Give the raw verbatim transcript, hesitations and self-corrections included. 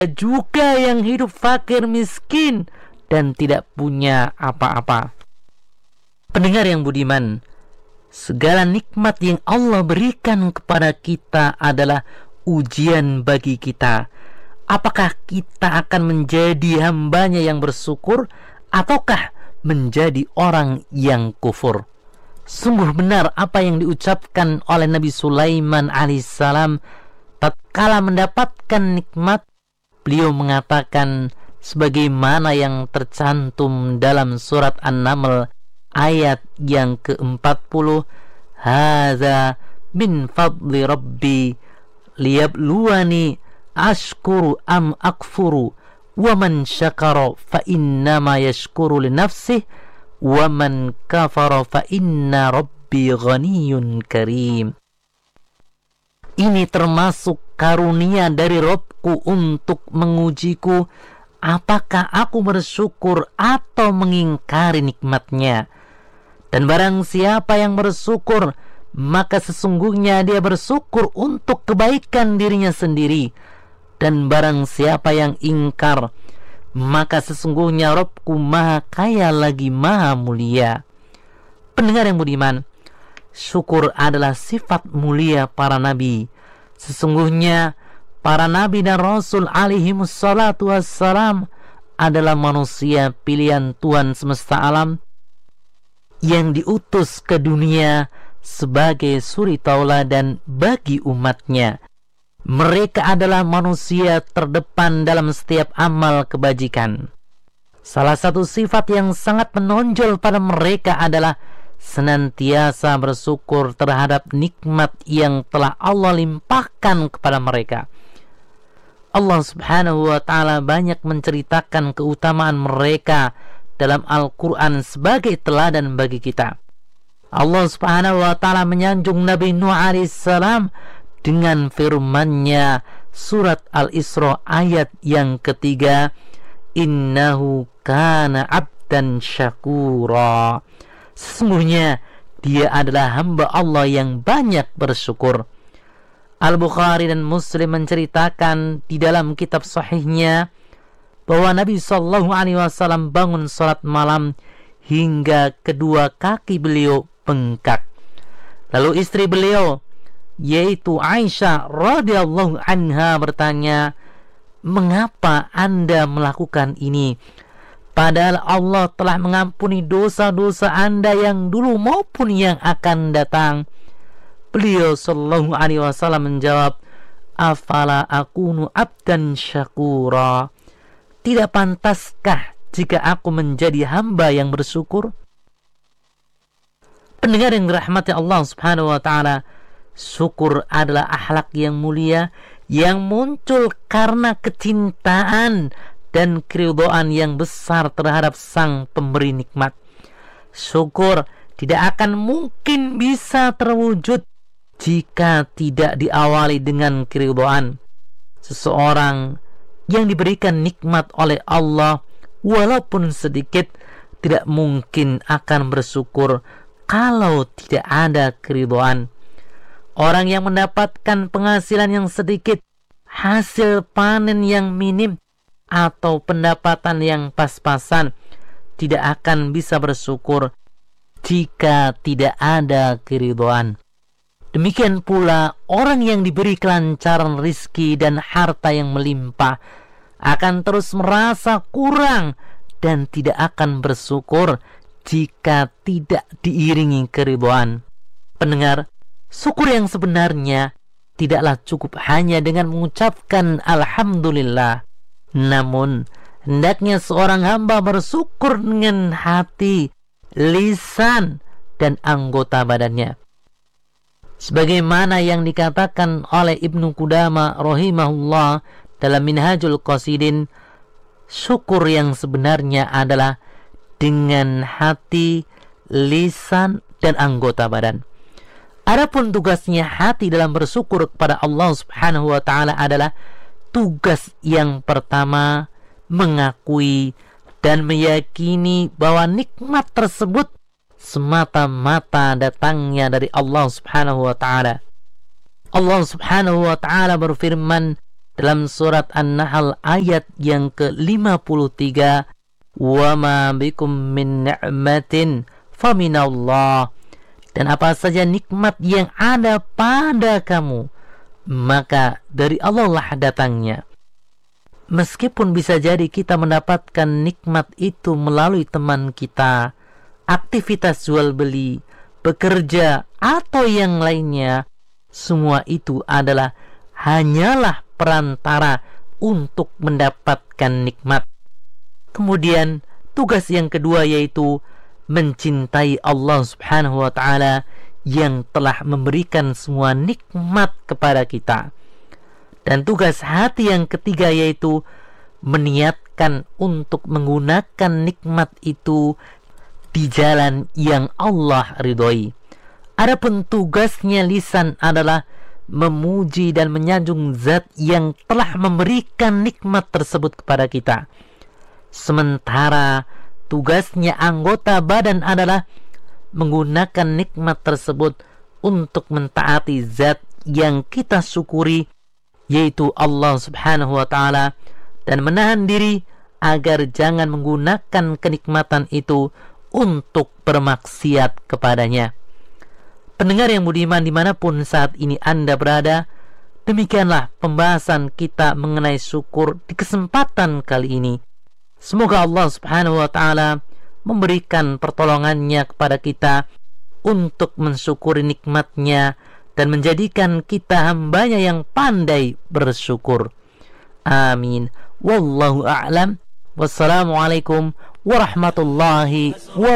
juga yang hidup fakir miskin dan tidak punya apa-apa. Pendengar yang budiman, segala nikmat yang Allah berikan kepada kita adalah ujian bagi kita. Apakah kita akan menjadi hambanya yang bersyukur ataukah menjadi orang yang kufur? Sungguh benar apa yang diucapkan oleh Nabi Sulaiman alaihissalam tatkala mendapatkan nikmat. Beliau mengatakan sebagaimana yang tercantum dalam surat An-Naml ayat yang keempat puluh, hadza min fadli rabbi liyabluwani ashkuru am akfuru wa man syakara fa innama yashkuru li nafsihi wa man kafara fa inna rabbi ghaniyyun karim. Ini termasuk karunia dari Rabbku untuk mengujiku apakah aku bersyukur atau mengingkari nikmatnya. Dan barang siapa yang bersyukur, maka sesungguhnya dia bersyukur untuk kebaikan dirinya sendiri. Dan barang siapa yang ingkar, maka sesungguhnya Rabbku maha kaya lagi maha mulia. Pendengar yang budiman, syukur adalah sifat mulia para nabi. Sesungguhnya para nabi dan rasul alaihimussalatu wassalam adalah manusia pilihan Tuhan semesta alam yang diutus ke dunia sebagai suri tauladan bagi umatnya. Mereka adalah manusia terdepan dalam setiap amal kebajikan. Salah satu sifat yang sangat menonjol pada mereka adalah senantiasa bersyukur terhadap nikmat yang telah Allah limpahkan kepada mereka. Allah subhanahu wa ta'ala banyak menceritakan keutamaan mereka dalam Al-Quran sebagai teladan bagi kita. Allah subhanahu wa ta'ala menyanjung Nabi Nuh alaihissalam dengan firman-Nya surat Al-Isra ayat yang ketiga, innahu kana abdan syakura. Sesungguhnya dia adalah hamba Allah yang banyak bersyukur. Al-Bukhari dan Muslim menceritakan di dalam kitab sahihnya bahwa Nabi Shallallahu Alaihi Wasallam bangun salat malam hingga kedua kaki beliau bengkak. Lalu istri beliau, yaitu Aisyah radhiyallahu anha, bertanya, mengapa Anda melakukan ini? Padahal Allah telah mengampuni dosa-dosa Anda yang dulu maupun yang akan datang. Beliau sallallahu alaihi wasallam menjawab, afala akunu abdan syakura. Tidak pantaskah jika aku menjadi hamba yang bersyukur? Pendengar yang dirahmati Allah subhanahu wa ta'ala, syukur adalah akhlak yang mulia yang muncul karena kecintaan dan keridhaan yang besar terhadap sang pemberi nikmat. Syukur tidak akan mungkin bisa terwujud jika tidak diawali dengan keridhaan. Seseorang yang diberikan nikmat oleh Allah walaupun sedikit tidak mungkin akan bersyukur kalau tidak ada keridhaan. Orang yang mendapatkan penghasilan yang sedikit, hasil panen yang minim, atau pendapatan yang pas-pasan, tidak akan bisa bersyukur jika tidak ada keridhaan. Demikian pula orang yang diberi kelancaran rizki dan harta yang melimpah akan terus merasa kurang dan tidak akan bersyukur jika tidak diiringi keridhaan. Pendengar, syukur yang sebenarnya tidaklah cukup hanya dengan mengucapkan alhamdulillah. Namun, hendaknya seorang hamba bersyukur dengan hati, lisan, dan anggota badannya. Sebagaimana yang dikatakan oleh Ibnu Qudama rahimahullah dalam Minhajul Qasidin, syukur yang sebenarnya adalah dengan hati, lisan, dan anggota badan. Adapun tugasnya hati dalam bersyukur kepada Allah subhanahu wa ta'ala adalah tugas yang pertama, mengakui dan meyakini bahwa nikmat tersebut semata-mata datangnya dari Allah subhanahu wa ta'ala. Allah subhanahu wa ta'ala berfirman, dalam surat An-Nahl ayat yang ke lima puluh tiga, wa ma bikum min ni'matin faminallah, dan apa saja nikmat yang ada pada kamu maka dari Allah lah datangnya. Meskipun bisa jadi kita mendapatkan nikmat itu melalui teman kita, aktivitas jual beli, bekerja, atau yang lainnya, semua itu adalah hanyalah perantara untuk mendapatkan nikmat. Kemudian tugas yang kedua yaitu mencintai Allah Subhanahu wa ta'ala yang telah memberikan semua nikmat kepada kita. Dan tugas hati yang ketiga yaitu meniatkan untuk menggunakan nikmat itu di jalan yang Allah ridhoi. Adapun tugasnya lisan adalah memuji dan menyanjung zat yang telah memberikan nikmat tersebut kepada kita. Sementara tugasnya anggota badan adalah menggunakan nikmat tersebut untuk mentaati zat yang kita syukuri, yaitu Allah Subhanahu wa ta'ala, dan menahan diri agar jangan menggunakan kenikmatan itu untuk bermaksiat kepadanya. Pendengar yang budiman dimanapun saat ini Anda berada, demikianlah pembahasan kita mengenai syukur di kesempatan kali ini. Semoga Allah Subhanahu wa ta'ala memberikan pertolongannya kepada kita untuk mensyukuri nikmatnya dan menjadikan kita hambanya yang pandai bersyukur. Amin. Wallahu a'lam. Wassalamualaikum warahmatullahi wabarakatuh.